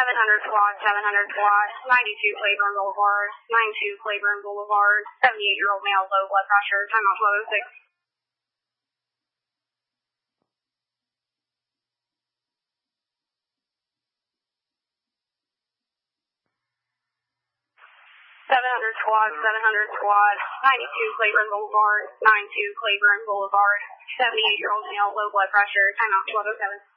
700 squad, 700 squad, 92 Claiborne Boulevard, 92 Claiborne Boulevard, 78-year-old male, low blood pressure, timeout 1206. 700 squad, 700 squad, 92 Claiborne Boulevard, 92 Claiborne Boulevard, 78-year-old male, low blood pressure, timeout 1207.